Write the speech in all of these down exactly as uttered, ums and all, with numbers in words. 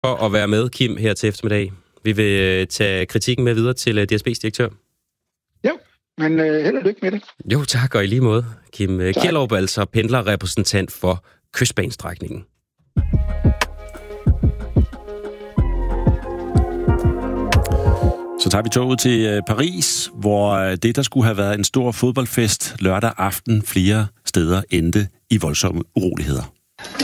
For at være med, Kim, her til eftermiddag. Vi vil tage kritikken med videre til D S B's direktør. Jo, men øh, held og lykke med det. Jo, tak, og i lige måde. Kim Kjellerup, altså pendlerrepræsentant for kystbanestrækningen. Så tager vi toget til Paris, hvor det, der skulle have været en stor fodboldfest lørdag aften, flere steder endte i voldsomme uroligheder.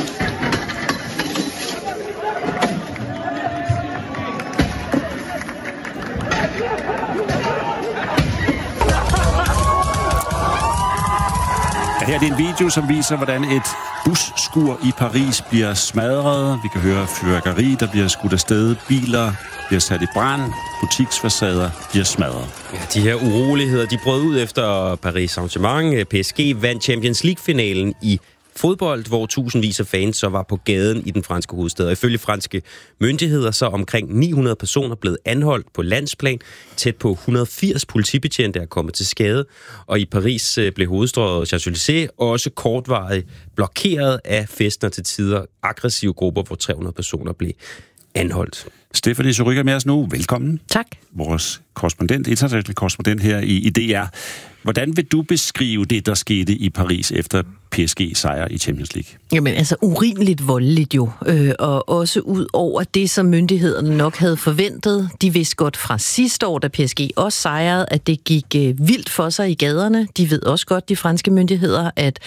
Her er det en video, som viser, hvordan et busskur i Paris bliver smadret. Vi kan høre fyrværkeri, der bliver skudt afsted. Biler bliver sat i brand. Butiksfacader bliver smadret. Ja, de her uroligheder, de brød ud efter Paris Saint-Germain. P S G vandt Champions League-finalen i fodbold, hvor tusindvis af fans så var på gaden i den franske hovedstad. Og ifølge franske myndigheder så omkring ni hundrede personer blevet anholdt på landsplan. Tæt på et hundrede og firs politibetjente er kommet til skade. Og i Paris blev hovedstrøget Champs-Élysées også kortvarigt blokeret af fester til tider aggressive grupper, hvor tre hundrede personer blev anholdt. Stephanie Surrugue med os nu. Velkommen. Tak. Vores korrespondent, international korrespondent her i, i D R. Hvordan vil du beskrive det, der skete i Paris efter P S G-sejr i Champions League? Jamen altså urimeligt voldeligt jo, øh, og også ud over det, som myndighederne nok havde forventet. De vidste godt fra sidste år, da P S G også sejrede, at det gik øh, vildt for sig i gaderne. De ved også godt, de franske myndigheder, at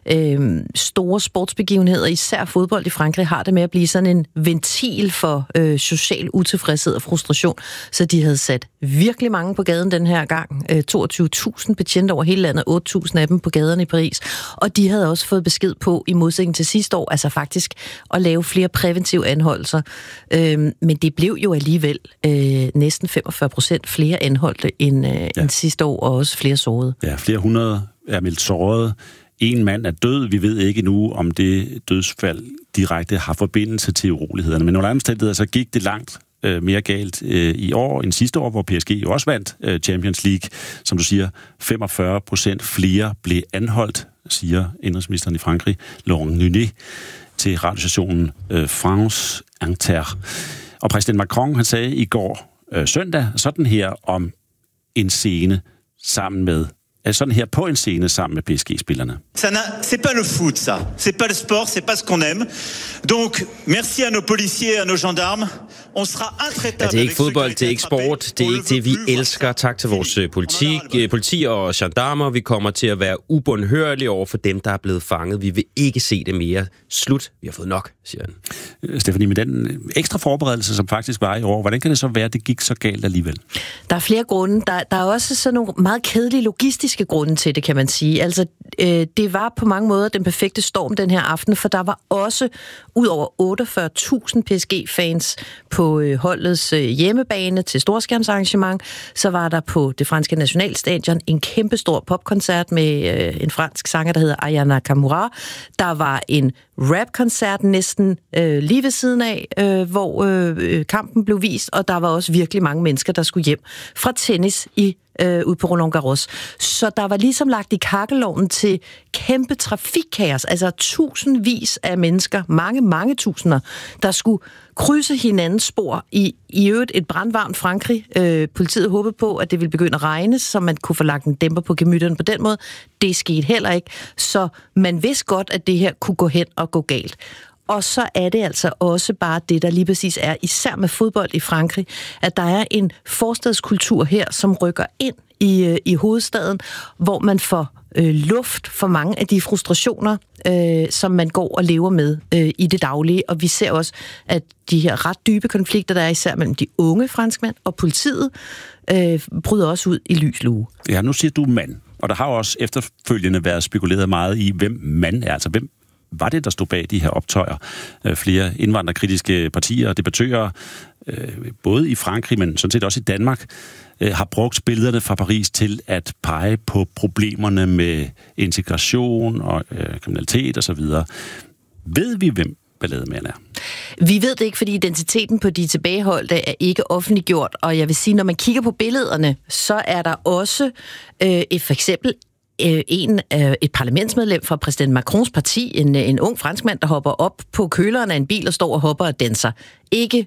øh, store sportsbegivenheder, især fodbold i Frankrig, har det med at blive sådan en ventil for øh, social utilfredshed og frustration. Så de havde sat virkelig mange på gaden den her gang. Øh, toogtyve tusind betjente over hele landet, otte tusind af dem på gaderne i Paris. Og de havde også fået besked på, i modsætning til sidste år, altså faktisk at lave flere præventive anholdelser. Øhm, men det blev jo alligevel øh, næsten femogfyrre procent flere anholdte end, øh, ja. end sidste år, og også flere sårede. Ja, flere hundrede er meldt sårede. En mand er død. Vi ved ikke nu, om det dødsfald direkte har forbindelse til urolighederne. Men under omstændigheder, så gik det langt øh, mere galt øh, i år end sidste år, hvor P S G jo også vandt øh, Champions League. Som du siger, femogfyrre procent flere blev anholdt, siger indrigsministeren i Frankrig, Laurent Nunez, til radiostationen øh, France Inter. Og præsident Macron, han sagde i går øh, søndag sådan her om en scene sammen med sådan her på en scene sammen med P S G-spillerne. C'est pas le foot, ça. C'est pas le sport, c'est pas ce qu'on aime. Donc, merci à nos policiers et à nos gendarmes. On sera intraitable. Ja, det er ikke fodbold, det er ikke sport, det er ikke det, vi elsker. Tak til vores politi, politi og gendarmer. Vi kommer til at være ubundhørlige over for dem, der er blevet fanget. Vi vil ikke se det mere. Slut. Vi har fået nok, siger han. Stephanie, med den ekstra forberedelse, som faktisk var i år, hvordan kan det så være, at det gik så galt alligevel? Der er flere grunde. Der, der er også sådan nogle meget kedelige logistiske grunde til det, kan man sige. Altså, øh, det var på mange måder den perfekte storm den her aften, for der var også ud over otteogfyrre tusind P S G-fans på øh, holdets øh, hjemmebane til storskærmsarrangement. Så var der på det franske nationalstadion en kæmpestor popkoncert med øh, en fransk sanger, der hedder Aya Nakamura. Der var en rapkoncert næsten øh, lige ved siden af, øh, hvor øh, kampen blev vist, og der var også virkelig mange mennesker, der skulle hjem fra tennis i øh, ud på Roland Garros. Så der var ligesom lagt i kakkelovnen til kæmpe trafikkaos, altså tusindvis af mennesker, mange, mange tusinder, der skulle krydse hinandens spor i, i øvrigt et brandvarmt Frankrig. Øh, politiet håbede på, at det ville begynde at regne, så man kunne få lagt en dæmper på gemytterne på den måde. Det skete heller ikke, så man vidste godt, at det her kunne gå hen og gå galt. Og så er det altså også bare det, der lige præcis er, især med fodbold i Frankrig, at der er en forstadskultur her, som rykker ind i, i hovedstaden, hvor man får øh, luft for mange af de frustrationer, øh, som man går og lever med øh, i det daglige. Og vi ser også, at de her ret dybe konflikter, der er især mellem de unge franskmænd og politiet, øh, bryder også ud i lys lue. Ja, nu siger du mand, og der har også efterfølgende været spekuleret meget i, hvem mand er, altså hvem var det, der stod bag de her optøjer? Flere indvandrerkritiske partier og debattører, både i Frankrig, men sådan set også i Danmark, har brugt billederne fra Paris til at pege på problemerne med integration og kriminalitet osv. Ved vi, hvem ballademænd er? Vi ved det ikke, fordi identiteten på de tilbageholdte er ikke offentliggjort, og jeg vil sige, når man kigger på billederne, så er der også øh, et, for eksempel øh, en, øh, et parlamentsmedlem fra præsident Macrons parti, en, en ung franskmand, der hopper op på køleren af en bil og står og hopper og danser. Ikke